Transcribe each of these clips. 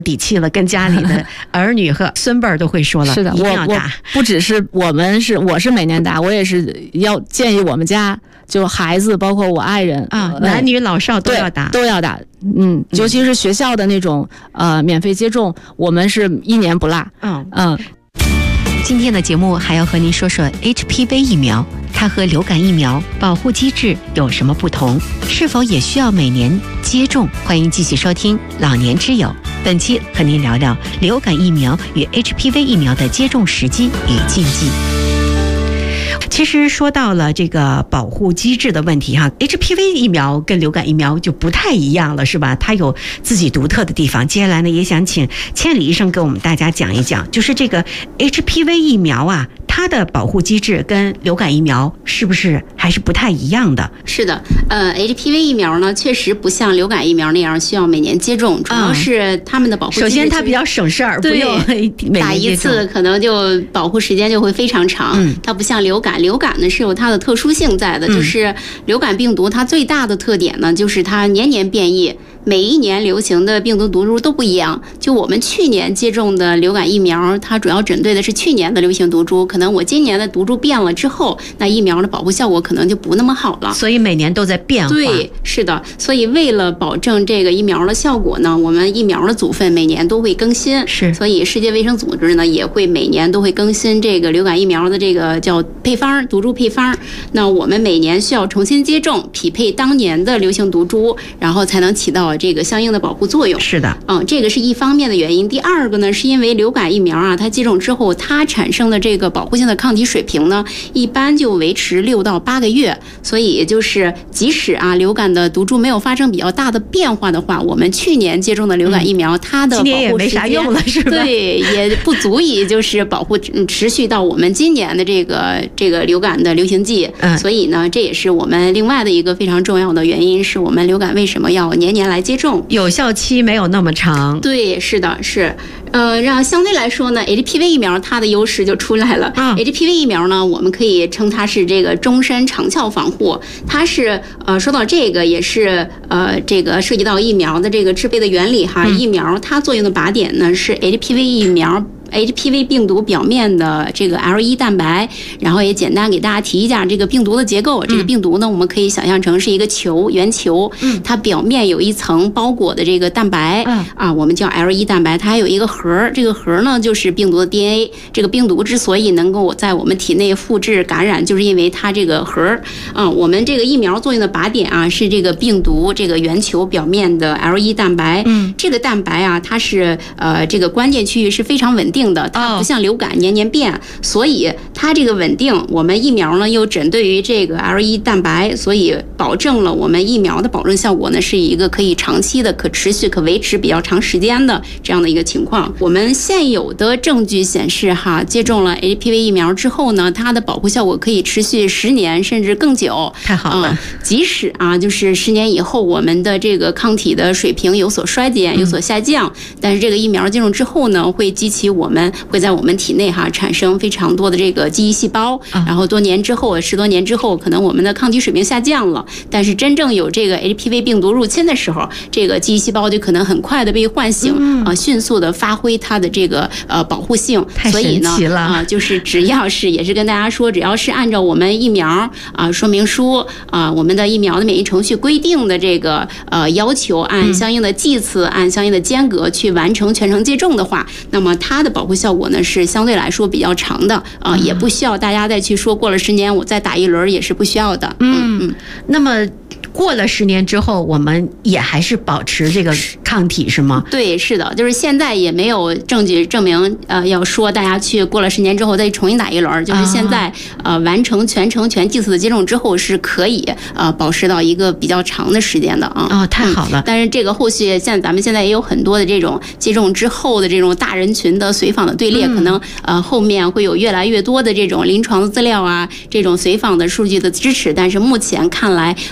底气了，跟家里的儿女和孙辈儿都会说了， 是的， 一定要打。 不只是我是每年打，我也是要建议我们家就孩子，包括我爱人啊，男女老少都要打， 都要打。尤其是学校的那种免费接种，我们是1年不落。 今天的节目还要和您说说 HPV 疫苗，它和流感疫苗保护机制有什么不同？是否也需要每年接种？欢迎继续收听老年之友，本期和您聊聊流感疫苗与 HPV 疫苗的接种时机与禁忌。其实说到了这个保护机制的问题哈 ，HPV 疫苗跟流感疫苗就不太一样了，是吧？它有自己独特的地方。接下来呢，也想请千里医生给我们大家讲一讲，就是这个 HPV 疫苗啊，它的保护机制跟流感疫苗是不是还是不太一样的？ 是的，HPV 疫苗呢，确实不像流感疫苗那样需要每年接种，主要是他们的保护机制、 首先它比较省事儿，不用打一次可能就保护时间就会非常长。它不像流感呢是有它的特殊性在的，就是流感病毒它最大的特点呢，就是它年年变异。每一年流行的病毒毒株都不一样，就我们去年接种的流感疫苗，它主要针对的是去年的流行毒株，可能我今年的毒株变了之后，那疫苗的保护效果可能就不那么好了。 所以每年都在变化。 对，是的。所以为了保证这个疫苗的效果呢，我们疫苗的组分每年都会更新。 是。 所以世界卫生组织呢也会每年都会更新这个流感疫苗的这个叫配方，毒株配方。那我们每年需要重新接种，匹配当年的流行毒株，然后才能起到这个相应的保护作用。 是的， 这个是一方面的原因。第二个呢，是因为流感疫苗啊，它接种之后，它产生的这个保护性的抗体水平呢，一般就维持6到8个月。所以也就是即使啊流感的毒株没有发生比较大的变化的话，我们去年接种的流感疫苗，它的保护时间今年也没啥用了，是吧？ 对，也不足以就是保护持续到我们今年的这个流感的流行季。所以呢，这也是我们另外的一个非常重要的原因，是我们流感为什么要年年来接种。 有效期没有那么长。 对，是的，是。让相对来说呢 ，HPV 疫苗它的优势就出来了。HPV 疫苗呢，我们可以称它是这个终身长效防护。它是说到这个也是这个涉及到疫苗的这个制备的原理哈。疫苗它作用的靶点呢是 HPV 疫苗。HPV 病毒表面的这个 L1 蛋白，然后也简单给大家提一下这个病毒的结构。这个病毒呢，我们可以想象成是一个圆球，它表面有一层包裹的这个蛋白，我们叫 L1 蛋白，它还有一个核，这个核呢就是病毒的 DNA。这个病毒之所以能够在我们体内复制感染，就是因为它这个核。我们这个疫苗作用的靶点啊，是这个病毒这个圆球表面的 L1 蛋白。这个蛋白啊，它是这个关键区域是非常稳定的，它不像流感年年变，所以它这个稳定，我们疫苗呢又针对于这个 L1 蛋白，所以保证了我们疫苗的保证效果呢是一个可以长期的、可持续、可维持比较长时间的这样的一个情况。我们现有的证据显示哈，接种了 HPV 疫苗之后呢，它的保护效果可以持续10年甚至更久。 太好了。 即使啊，就是10年以后我们的这个抗体的水平有所衰减、有所下降，但是这个疫苗接种之后呢，会激起我们会在我们体内产生非常多的这个记忆细胞，然后10多年之后，可能我们的抗体水平下降了，但是真正有这个 HPV 病毒入侵的时候，这个记忆细胞就可能很快的被唤醒，迅速的发挥它的这个保护性。 太神奇了。 就是只要是也是跟大家说，只要是按照我们疫苗说明书我们的疫苗的免疫程序规定的这个要求，按相应的剂次、按相应的间隔去完成全程接种的话，那么它的保护效果呢是相对来说比较长的也不需要大家再去说过了10年我再打一轮，也是不需要的。 那么过了10年之后，我们也还是保持这个抗体是吗？ 对，是的，就是现在也没有证据证明要说大家去过了10年之后再重新打一轮，就是现在完成全剂次的接种之后是可以保持到一个比较长的时间的太好了。 但是这个后续咱们现在也有很多的这种接种之后的这种大人群的随访的队列，可能后面会有越来越多的这种临床的资料这种随访的数据的支持，但是目前看来10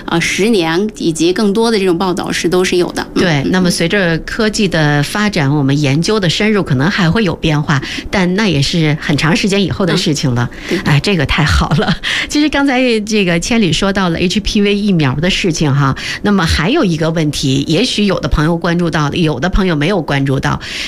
10年以及更多的这种报道都是有的。 对，那么随着科技的发展，我们研究的深入，可能还会有变化，但那也是很长时间以后的事情了。哎，这个太好了。其实刚才这个千里说到了 HPV 疫苗的事情哈，那么还有一个问题，也许有的朋友关注到了，有的朋友没有关注到，